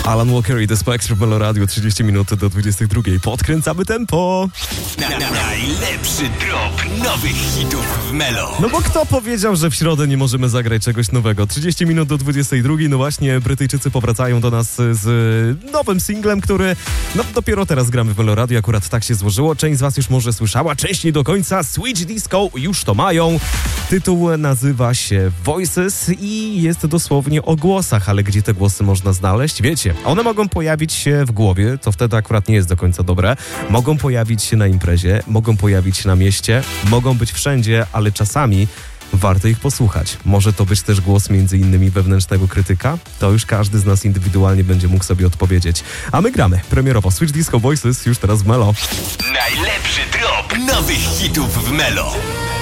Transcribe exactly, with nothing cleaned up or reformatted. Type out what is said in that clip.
Alan Walker i The Spectre w Melo Radio, trzydzieści minut do dwudziestej drugiej. Podkręcamy tempo. Na, na, najlepszy drop nowych hitów w Melo. No bo kto powiedział, że w środę nie możemy zagrać czegoś nowego? trzydzieści minut do dwudziestej drugiej. No właśnie, Brytyjczycy powracają do nas z nowym singlem, który no dopiero teraz gramy w Melo Radio. Akurat tak się złożyło. Część z was już może słyszała, część nie do końca. Switch Disco już to mają. Tytuł nazywa się Voices i jest dosłownie o głosach, ale gdzie te głosy można znaleźć? Wiecie, one mogą pojawić się w głowie, to wtedy akurat nie jest do końca dobre. Mogą pojawić się na imprezie, mogą pojawić się na mieście, mogą być wszędzie, ale czasami warto ich posłuchać. Może to być też głos między innymi wewnętrznego krytyka? To już każdy z nas indywidualnie będzie mógł sobie odpowiedzieć. A my gramy premierowo Switch Disco Voices już teraz w Melo. Najlepszy drop nowych hitów w Melo.